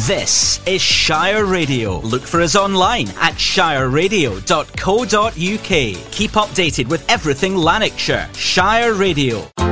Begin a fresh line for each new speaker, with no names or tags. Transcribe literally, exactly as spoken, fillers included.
This is Shire Radio. Look for us online at shire radio dot co dot uk. Keep updated with everything Lanarkshire. Shire Radio.